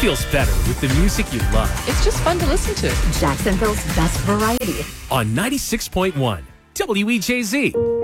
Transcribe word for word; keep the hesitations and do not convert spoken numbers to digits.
feels better with the music you love. It's just fun to listen to. Jacksonville's best variety. On ninety-six point one W E J Z.